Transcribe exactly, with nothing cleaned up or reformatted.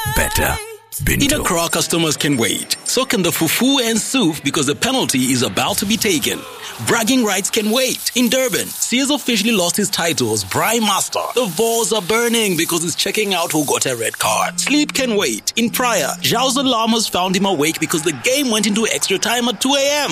better. Binto. In Accra, customers can wait. So can the fufu and soup because the penalty is about to be taken. Bragging rights can wait. In Durban, Sears officially lost his title as Prime Master. The balls are burning because he's checking out who got a red card. Sleep can wait. In Praia, Zhao's alarmers found him awake because the game went into extra time at two a.m.